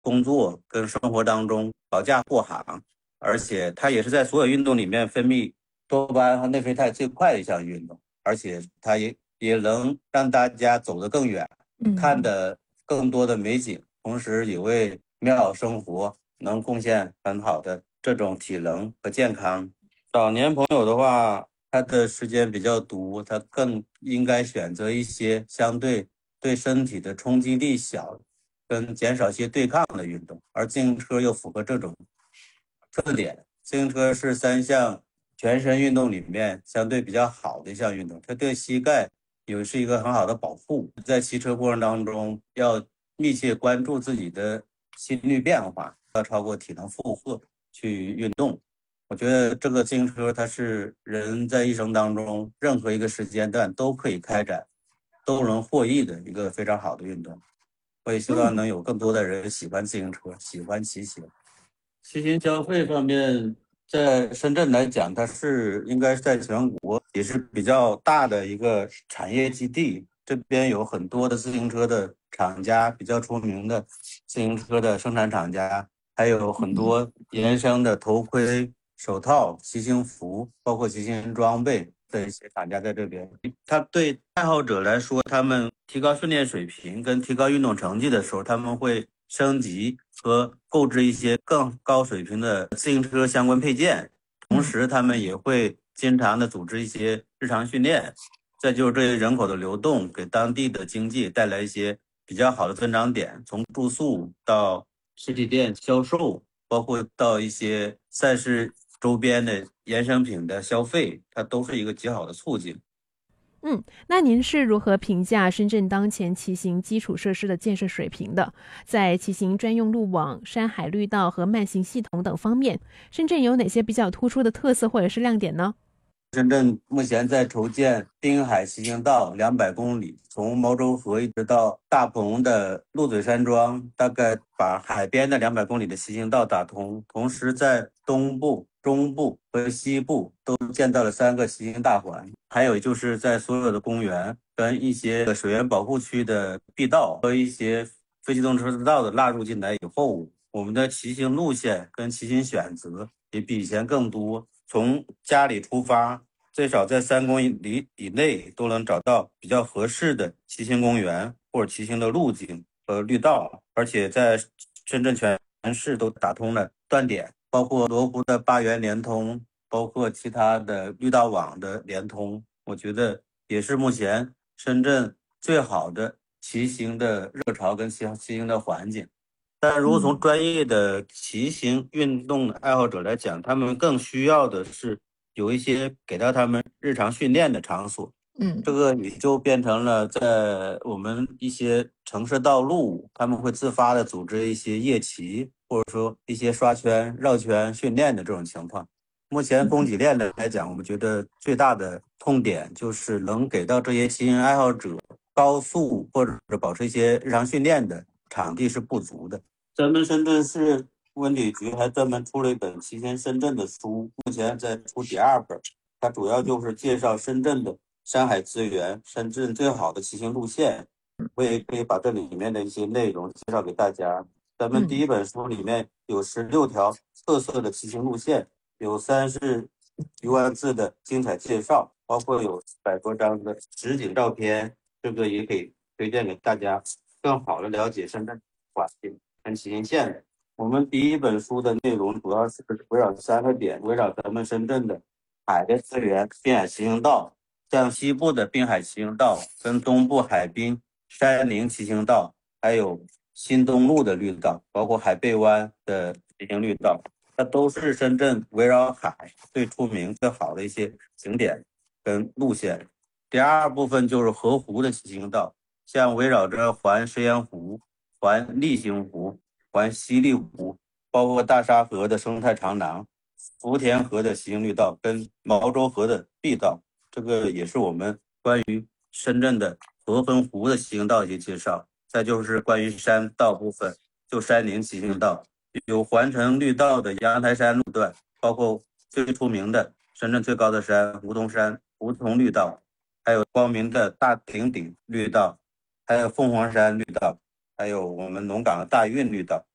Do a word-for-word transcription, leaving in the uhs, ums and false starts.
工作跟生活当中保驾护航，而且它也是在所有运动里面分泌多巴胺和内啡肽最快的一项运动，而且它也也能让大家走得更远，看嗯。 的更多的美景，同时也为美好生活能贡献很好的这种体能和健康。老年朋友的话，他的时间比较多，他更应该选择一些相对对身体的冲击力小，跟减少一些对抗的运动，而自行车又符合这种特点。自行车是三项全身运动里面相对比较好的一项运动，它对膝盖有是一个很好的保护。在骑车过程当中，要密切关注自己的心率变化，要超过体能负荷去运动。我觉得这个自行车它是人在一生当中任何一个时间段都可以开展、都能获益的一个非常好的运动。我也希望嗯。 能有更多的人喜欢自行车，喜欢骑行。骑行消费方面，在深圳来讲，它是应该是在全国也是比较大的一个产业基地。这边有很多的自行车的厂家，比较出名的自行车的生产厂家，还有很嗯。 多衍生的头盔、手套、骑行服，包括骑行装备的一些厂家在这边。它对爱好者来说，他们提高训练水平跟提高运动成绩的时候，他们会升级和购置一些更高水平的自行车相关配件，同嗯。 时他们也会经常的组织一些日常训练。再就是这些人口的流动，给当地的经济带来一些比较好的增长点，从住宿到实体店销售，包括到一些赛事周边的衍生品的消费，它都是一个极好的促进。 嗯，那您是如何评价深圳当前骑行基础设施的建设水平的？在骑行专用路网、山海绿道和慢行系统等方面，深圳有哪些比较突出的特色或者是亮点呢？ 深圳目前在筹建滨海骑行道两百公里，从毛洲河一直到大鹏的鹿嘴山庄，大概把海边的两百公里的骑行道打通。同时，在东部、中部和西部都建造了三个骑行大环。还有就是在所有的公园跟一些水源保护区的碧道和一些非机动车道的纳入进来以后，我们的骑行路线跟骑行选择也比以前更多。从家里出发，最少在三公里以内都能找到比较合适的骑行公园或者骑行的路径和绿道，而且在深圳全市都打通了断点，包括罗湖的八元联通，包括其他的绿道网的联通，我觉得也是目前深圳最好的骑行的热潮跟骑骑行的环境。但如果从嗯。 专业的骑行运动的爱好者来讲，他们更需要的是有一些给到他们日常训练的场所。这嗯。 个也就变成了在我们一些城市道路，他们会自发的组织一些夜骑，或者说一些刷圈、绕圈训练的这种情况。目前供给链的来讲，我们觉得最大的痛点就是能给到这些骑行爱好者高速或者是保持一些日常训练的场地是不足的。咱们深圳市文旅局还专门出了一本《骑行深圳》的书，目前在出第二本。它主要就是介绍深圳的山海资源，深圳最好的骑行路线。我也可以把这里面的一些内容介绍给大家。咱们第嗯。 一本书里面有十六条特色的骑行路线，有三十余万字的精彩介绍，包括有百多张的实景照片。这个也可以推荐给大家，更好的了解深圳环境跟骑行线的。我们第一本书的内容主要是围绕三个点，围绕咱们深圳的海的资源，滨海骑行道，像西部的滨海骑行道跟东部海滨山林骑行道，还有新东路的绿道，包括海贝湾的骑行绿道，它都是深圳围绕海最出名、最好的一些景点跟路线。第二部分就是河湖的骑行道，像围绕着环石岩湖、环立星湖、环西丽湖，包括大沙河的生态长廊、福田河的骑行绿道跟毛洲河的碧道，这个也是我们关于深圳的河汾湖的骑行道一些介绍。再就是关于山道部分，就山林骑行道，有环城绿道的阳台山路段，包括最出名的深圳最高的山梧桐山梧桐绿道，还有光明的大顶顶绿道，还有凤凰山绿道，还有我们龙岗的大运绿道。